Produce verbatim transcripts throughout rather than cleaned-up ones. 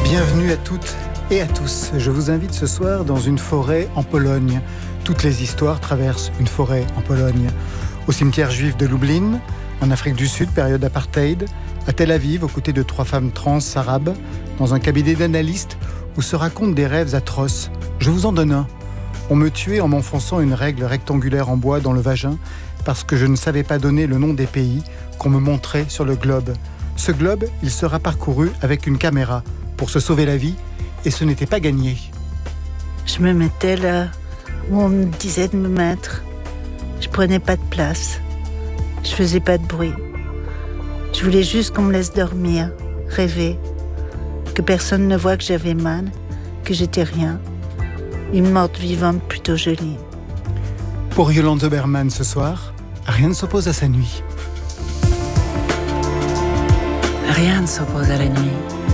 Bienvenue à toutes et à tous. Je vous invite ce soir dans une forêt en Pologne. Toutes les histoires traversent une forêt en Pologne. Au cimetière juif de Lublin, en Afrique du Sud, période apartheid, à Tel Aviv, aux côtés de trois femmes trans arabes, dans un cabinet d'analystes où se racontent des rêves atroces. Je vous en donne un. On me tuait en m'enfonçant une règle rectangulaire en bois dans le vagin parce que je ne savais pas donner le nom des pays qu'on me montrait sur le globe. Ce globe, il sera parcouru avec une caméra pour se sauver la vie, et ce n'était pas gagné. Je me mettais là où on me disait de me mettre. Je prenais pas de place. Je faisais pas de bruit. Je voulais juste qu'on me laisse dormir, rêver, que personne ne voie que j'avais mal, que j'étais rien. Une morte vivante plutôt jolie. Pour Yolande Zoberman ce soir, rien ne s'oppose à sa nuit. Rien ne s'oppose à la nuit.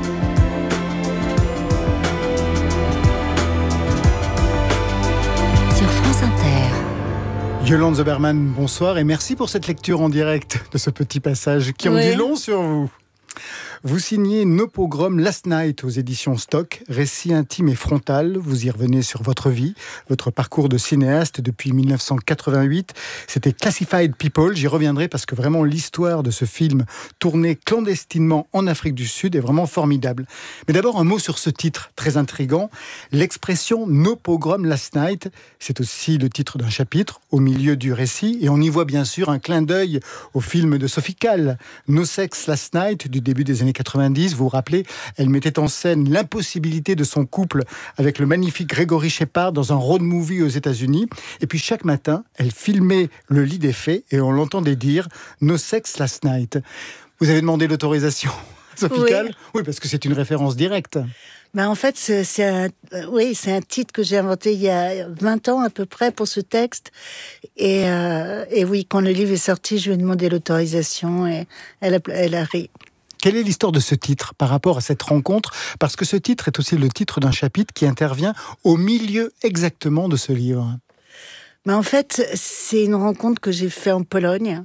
Sur France Inter. Yolande Zoberman, bonsoir et merci pour cette lecture en direct de ce petit passage qui en Oui. dit long sur vous. Vous signez No Pogrom Last Night aux éditions Stock, récit intime et frontal. Vous y revenez sur votre vie, votre parcours de cinéaste depuis dix-neuf cent quatre-vingt-huit. C'était Classified People. J'y reviendrai parce que vraiment l'histoire de ce film tourné clandestinement en Afrique du Sud est vraiment formidable. Mais d'abord un mot sur ce titre très intrigant. L'expression No Pogrom Last Night, c'est aussi le titre d'un chapitre au milieu du récit et on y voit bien sûr un clin d'œil au film de Sophie Calle, No Sex Last Night du début des années quatre-vingt-dix, vous vous rappelez, elle mettait en scène l'impossibilité de son couple avec le magnifique Gregory Shepard dans un road movie aux États-Unis. Et puis chaque matin, elle filmait le lit des faits et on l'entendait dire « No sex last night ». Vous avez demandé l'autorisation, Sophie Oui. Calle ? Oui, parce que c'est une référence directe. Ben en fait, c'est, c'est un, euh, oui, c'est un titre que j'ai inventé il y a vingt ans à peu près pour ce texte. Et, euh, et oui, quand le livre est sorti, je lui ai demandé l'autorisation et elle a, elle a ri. Quelle est l'histoire de ce titre par rapport à cette rencontre ? Parce que ce titre est aussi le titre d'un chapitre qui intervient au milieu exactement de ce livre. Mais en fait, c'est une rencontre que j'ai faite en Pologne.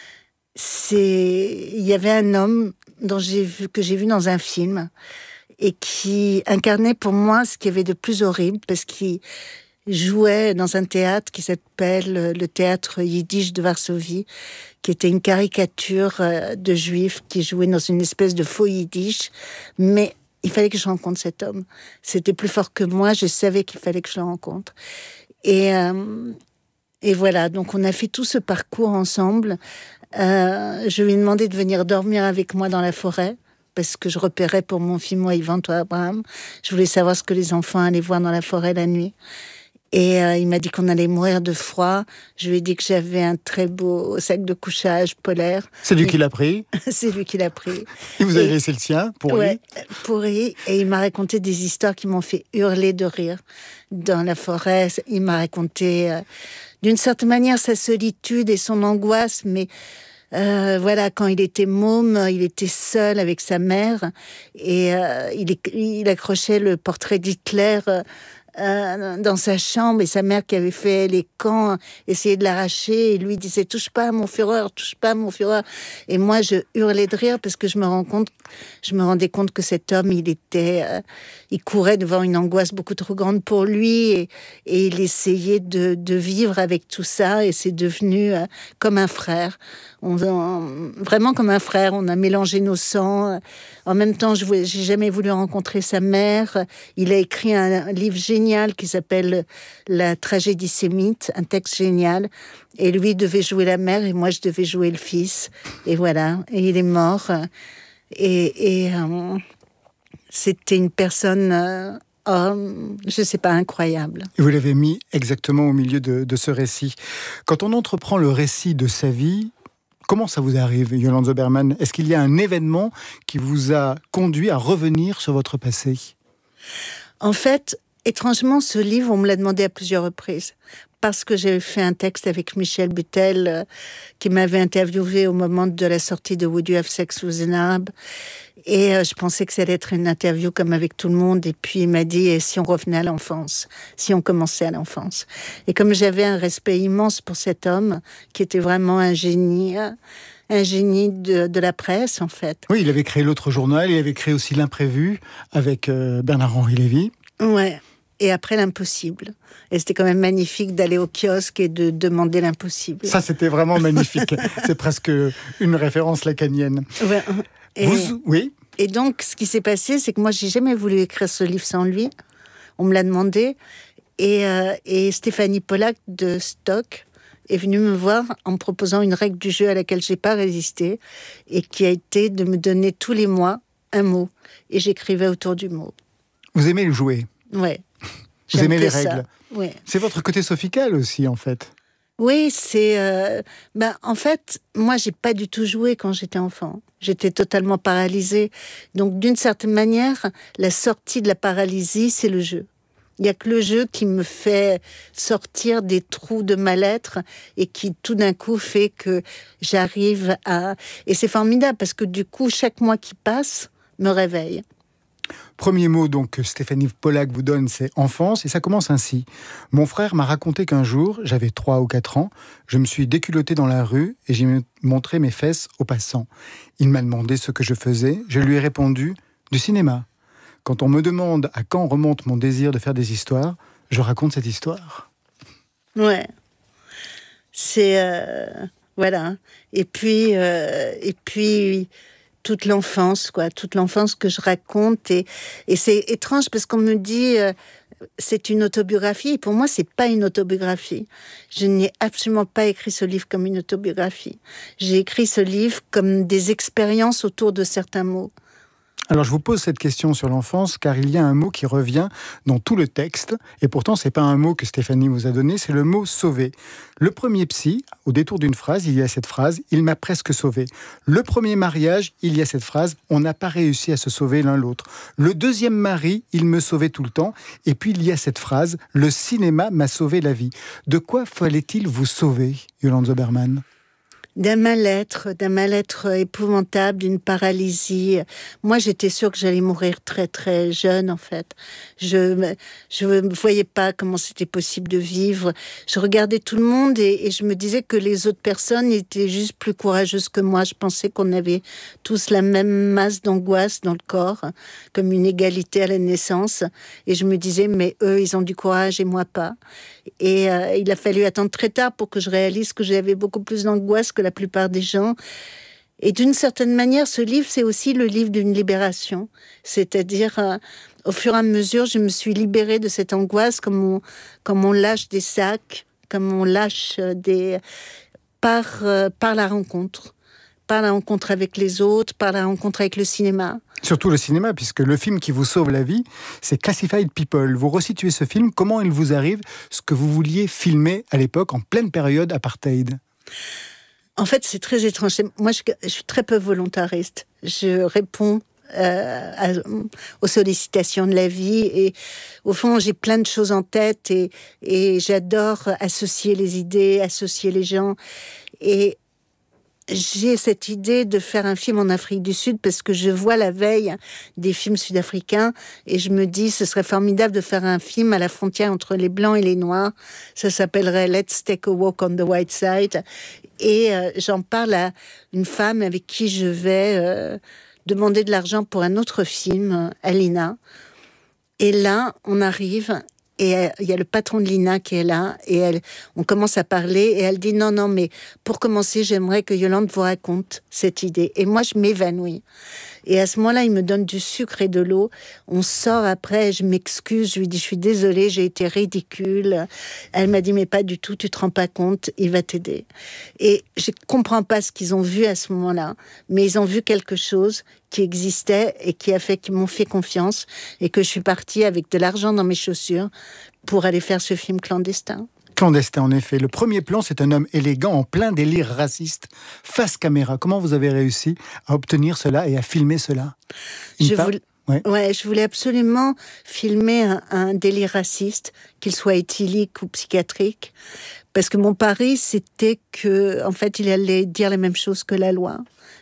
C'est, il y avait un homme dont j'ai vu, que j'ai vu dans un film et qui incarnait pour moi ce qu'il y avait de plus horrible parce qu'il jouait dans un théâtre qui s'appelle le théâtre Yiddish de Varsovie, qui était une caricature de juifs qui jouaient dans une espèce de faux Yiddish, mais il fallait que je rencontre cet homme. C'était plus fort que moi, je savais qu'il fallait que je le rencontre. Et, euh, et voilà, donc on a fait tout ce parcours ensemble. Euh, je lui ai demandé de venir dormir avec moi dans la forêt, parce que je repérais pour mon film Moi, Yvan, toi, Abraham. Je voulais savoir ce que les enfants allaient voir dans la forêt la nuit. Et euh, il m'a dit qu'on allait mourir de froid. Je lui ai dit que j'avais un très beau sac de couchage polaire. C'est lui qui l'a pris. C'est lui qui l'a pris. Et vous avez Et- laissé le sien pour Ouais, lui. pourri. Et il m'a raconté des histoires qui m'ont fait hurler de rire. Dans la forêt, il m'a raconté, euh, d'une certaine manière, sa solitude et son angoisse, mais euh, voilà, quand il était môme, il était seul avec sa mère et euh, il, il accrochait le portrait d'Hitler euh, euh, dans sa chambre et sa mère qui avait fait les camps essayait de l'arracher et lui disait touche pas à mon Führer, touche pas à mon Führer. Et moi je hurlais de rire parce que je me rends compte, je me rendais compte que cet homme il était, euh, il courait devant une angoisse beaucoup trop grande pour lui et, et il essayait de, de vivre avec tout ça et c'est devenu euh, comme un frère. On, on, vraiment comme un frère, on a mélangé nos sangs. En même temps, je voulais, j'ai jamais voulu rencontrer sa mère. Il a écrit un, un livre génial qui s'appelle La tragédie sémite, un texte génial. Et lui devait jouer la mère et moi je devais jouer le fils. Et voilà, et il est mort. Et, et euh, c'était une personne, euh, oh, je sais pas, incroyable. Et vous l'avez mis exactement au milieu de, de ce récit. Quand on entreprend le récit de sa vie, comment ça vous arrive, Yolande Zoberman ? Est-ce qu'il y a un événement qui vous a conduit à revenir sur votre passé ? En fait, étrangement, ce livre, on me l'a demandé à plusieurs reprises. Parce que j'avais fait un texte avec Michel Butel, euh, qui m'avait interviewé au moment de la sortie de Would You Have Sex with an Arab ? Et euh, je pensais que ça allait être une interview comme avec tout le monde. Et puis il m'a dit, et si on revenait à l'enfance ? Si on commençait à l'enfance ? Et comme j'avais un respect immense pour cet homme, qui était vraiment un génie, un génie de, de la presse, en fait. Oui, il avait créé l'autre journal, il avait créé aussi l'Imprévu avec euh, Bernard-Henri Lévy. Ouais. Et après l'impossible. Et c'était quand même magnifique d'aller au kiosque et de demander l'impossible. Ça, c'était vraiment magnifique. C'est presque une référence lacanienne. Ouais. Et, Vous, oui. Et donc, ce qui s'est passé, c'est que moi, j'ai jamais voulu écrire ce livre sans lui. On me l'a demandé. Et, euh, et Stéphanie Pollack de Stock est venue me voir en me proposant une règle du jeu à laquelle j'ai pas résisté et qui a été de me donner tous les mois un mot. Et j'écrivais autour du mot. Vous aimez le jouer? Ouais. Vous J'aime aimez que les ça. règles? Ouais. C'est votre côté sophical aussi, en fait. Oui, c'est... Euh, ben, en fait, moi, j'ai pas du tout joué quand j'étais enfant. J'étais totalement paralysée. Donc, d'une certaine manière, la sortie de la paralysie, c'est le jeu. Il n'y a que le jeu qui me fait sortir des trous de mal-être et qui, tout d'un coup, fait que j'arrive à... Et c'est formidable parce que, du coup, chaque mois qui passe me réveille. Premier mot donc que Stéphanie Pollack vous donne, c'est enfance, et ça commence ainsi. Mon frère m'a raconté qu'un jour, j'avais trois ou quatre ans, je me suis déculotté dans la rue et j'ai montré mes fesses aux passants. Il m'a demandé ce que je faisais, je lui ai répondu du cinéma. Quand on me demande à quand remonte mon désir de faire des histoires, je raconte cette histoire. Ouais. C'est... Euh, voilà. Et puis... Euh, et puis... toute l'enfance, quoi, toute l'enfance que je raconte. Et, et c'est étrange parce qu'on me dit euh, c'est une autobiographie. Pour moi, c'est pas une autobiographie. Je n'ai absolument pas écrit ce livre comme une autobiographie. J'ai écrit ce livre comme des expériences autour de certains mots. Alors je vous pose cette question sur l'enfance car il y a un mot qui revient dans tout le texte et pourtant c'est pas un mot que Stéphanie vous a donné, c'est le mot sauver. Le premier psy, au détour d'une phrase, il y a cette phrase « il m'a presque sauvé ». Le premier mariage, il y a cette phrase « on n'a pas réussi à se sauver l'un l'autre ». Le deuxième mari, il me sauvait tout le temps et puis il y a cette phrase « le cinéma m'a sauvé la vie ». De quoi fallait-il vous sauver, Yolande Zoberman ? D'un mal-être, d'un mal-être épouvantable, d'une paralysie. Moi, j'étais sûre que j'allais mourir très, très jeune, en fait. Je je ne voyais pas comment c'était possible de vivre. Je regardais tout le monde et, et je me disais que les autres personnes étaient juste plus courageuses que moi. Je pensais qu'on avait tous la même masse d'angoisse dans le corps, comme une égalité à la naissance. Et je me disais, mais eux, ils ont du courage et moi pas. Et euh, il a fallu attendre très tard pour que je réalise que j'avais beaucoup plus d'angoisse que la plupart des gens. Et d'une certaine manière, ce livre, c'est aussi le livre d'une libération. C'est-à-dire, euh, au fur et à mesure, je me suis libérée de cette angoisse, comme on, comme on lâche des sacs, comme on lâche des... par, euh, par la rencontre. Par la rencontre avec les autres, par la rencontre avec le cinéma. Surtout le cinéma, puisque le film qui vous sauve la vie, c'est Classified People. Vous resituez ce film, comment il vous arrive ce que vous vouliez filmer à l'époque, en pleine période apartheid ? En fait, c'est très étrange. Moi, je, je suis très peu volontariste. Je réponds euh, à, aux sollicitations de la vie et au fond, j'ai plein de choses en tête et, et j'adore associer les idées, associer les gens. Et j'ai cette idée de faire un film en Afrique du Sud parce que je vois la veille des films sud-africains et je me dis ce serait formidable de faire un film à la frontière entre les Blancs et les Noirs. Ça s'appellerait Let's Take a Walk on the White Side. Et euh, j'en parle à une femme avec qui je vais euh, demander de l'argent pour un autre film, Alina. Et là, on arrive... Et il y a le patron de l'I N A qui est là, et elle, on commence à parler, et elle dit non, non, mais pour commencer, j'aimerais que Yolande vous raconte cette idée. Et moi, je m'évanouis. Et à ce moment-là, il me donne du sucre et de l'eau. On sort après, je m'excuse, je lui dis, je suis désolée, j'ai été ridicule. Elle m'a dit, mais pas du tout, tu te rends pas compte, il va t'aider. Et je comprends pas ce qu'ils ont vu à ce moment-là, mais ils ont vu quelque chose qui existait et qui a fait qu'ils m'ont fait confiance et que je suis partie avec de l'argent dans mes chaussures pour aller faire ce film clandestin. Clandestin, en effet. Le premier plan, c'est un homme élégant en plein délire raciste, face caméra. Comment vous avez réussi à obtenir cela et à filmer cela ? Je voulais... Ouais. ouais, je voulais absolument filmer un, un délire raciste, qu'il soit éthylique ou psychiatrique, parce que mon pari, c'était que, en fait, il allait dire la même chose que la loi,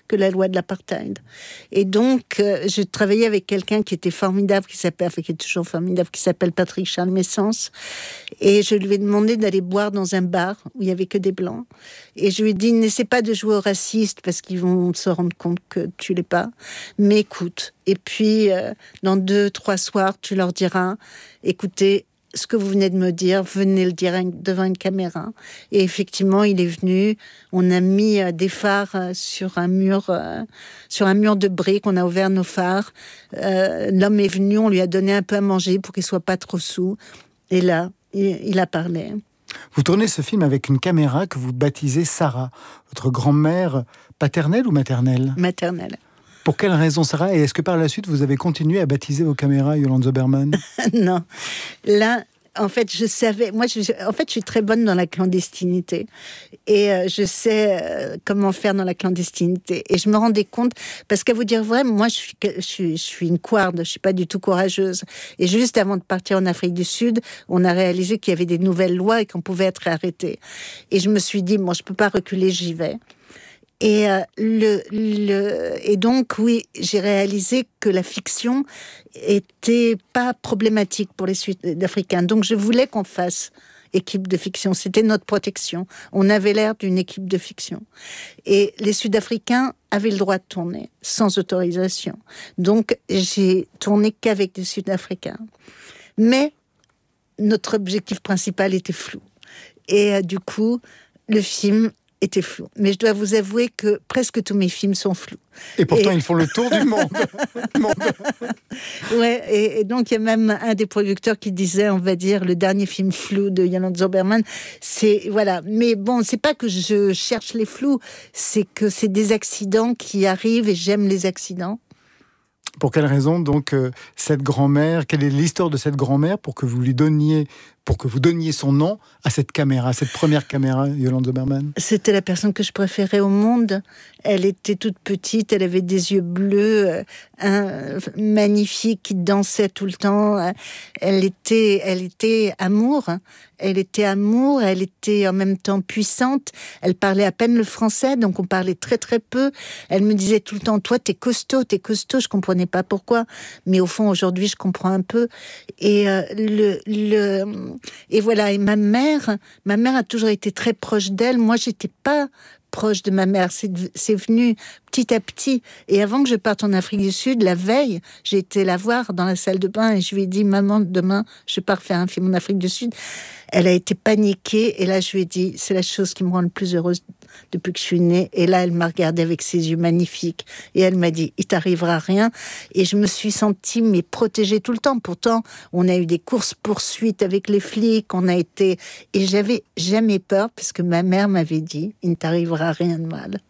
que la loi de l'apartheid. Et donc, euh, je travaillais avec quelqu'un qui était formidable, qui s'appelle, enfin, qui est toujours formidable, qui s'appelle Patrick Charles Messens. Et je lui ai demandé d'aller boire dans un bar où il n'y avait que des blancs. Et je lui ai dit, n'essaie pas de jouer au raciste parce qu'ils vont se rendre compte que tu l'es pas. Mais écoute. Et puis, euh, dans deux, trois soirs, tu leur diras, écoutez, ce que vous venez de me dire, venez le dire devant une caméra. Et effectivement, il est venu. On a mis des phares sur un mur, euh, sur un mur de briques. On a ouvert nos phares. Euh, l'homme est venu. On lui a donné un peu à manger pour qu'il soit pas trop saoul. Et là, il, il a parlé. Vous tournez ce film avec une caméra que vous baptisez Sarah, votre grand-mère paternelle ou maternelle ? Maternelle. Pour quelle raison, Sarah ? Et est-ce que par la suite, vous avez continué à baptiser vos caméras Yolande Zoberman ? Non. Là, en fait, je savais... Moi, je, en fait, je suis très bonne dans la clandestinité. Et euh, je sais euh, comment faire dans la clandestinité. Et je me rendais compte... Parce qu'à vous dire vrai, moi, je suis, je suis, je suis une couarde. Je ne suis pas du tout courageuse. Et juste avant de partir en Afrique du Sud, on a réalisé qu'il y avait des nouvelles lois et qu'on pouvait être arrêté. Et je me suis dit, moi, je ne peux pas reculer, j'y vais. Et, euh, le, le, et donc, oui, j'ai réalisé que la fiction était pas problématique pour les Sud-Africains. Donc, je voulais qu'on fasse équipe de fiction. C'était notre protection. On avait l'air d'une équipe de fiction. Et les Sud-Africains avaient le droit de tourner, sans autorisation. Donc, j'ai tourné qu'avec des Sud-Africains. Mais notre objectif principal était flou. Et euh, du coup, le film... était flou. Mais je dois vous avouer que presque tous mes films sont flous. Et pourtant, et... ils font le tour du monde. Ouais, et, et donc il y a même un des producteurs qui disait, on va dire, le dernier film flou de Yolande Zoberman, c'est, voilà. Mais bon, c'est pas que je cherche les flous, c'est que c'est des accidents qui arrivent et j'aime les accidents. Pour quelle raison, donc, euh, cette grand-mère, quelle est l'histoire de cette grand-mère pour que vous lui donniez, pour que vous donniez son nom à cette caméra, cette première caméra, Yolande Zoberman ? C'était la personne que je préférais au monde. Elle était toute petite, elle avait des yeux bleus, euh, un, magnifique, qui dansait tout le temps. Elle était, elle était amour. Elle était amour, elle était en même temps puissante. Elle parlait à peine le français, donc on parlait très très peu. Elle me disait tout le temps, toi t'es costaud, t'es costaud. Je comprenais pas pourquoi, mais au fond aujourd'hui je comprends un peu. Et euh, le, le et voilà. Et ma mère, ma mère a toujours été très proche d'elle. Moi j'étais pas proche de ma mère, c'est, c'est venu petit à petit. Et avant que je parte en Afrique du Sud, la veille, j'ai été la voir dans la salle de bain et je lui ai dit, maman, demain, je pars faire un film en Afrique du Sud. Elle a été paniquée et là, je lui ai dit, c'est la chose qui me rend le plus heureuse depuis que je suis née. Et là, elle m'a regardée avec ses yeux magnifiques et elle m'a dit, il t'arrivera rien. Et je me suis sentie, mais protégée tout le temps. Pourtant, on a eu des courses-poursuites avec les flics, on a été... Et j'avais jamais peur parce que ma mère m'avait dit, il ne t'arrivera rien de mal.